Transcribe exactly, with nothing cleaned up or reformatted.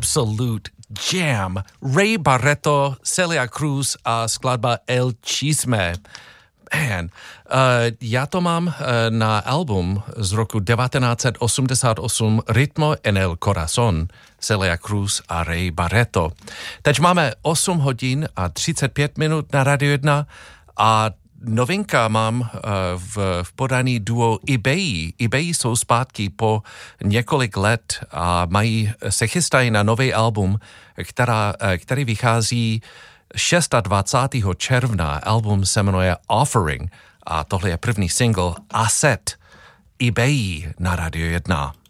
absolute jam. Ray Barretto, Celia Cruz a skladba El Chisme. Man, uh, já to mám uh, na album z roku devatenáct set osmdesát osm Ritmo en el Corazón, Celia Cruz a Ray Barretto. Teď máme osm hodin a třicet pět minut na Radio jedna a novinka mám uh, v, v podaní duo eBay. eBay jsou zpátky po několik let a mají, se chystají na nový album, která, uh, který vychází dvacátého šestého června. Album se jmenuje Offering a tohle je první single Asset. eBay na Radio jedna.